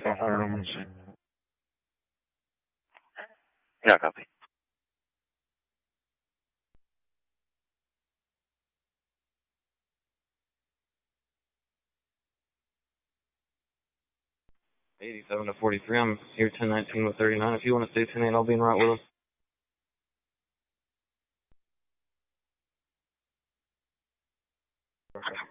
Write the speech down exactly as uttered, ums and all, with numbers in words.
Yeah, copy. eighty-seven to forty-three, I'm here ten nineteen with thirty-nine. If you want to stay ten eight, I'll be in route with us.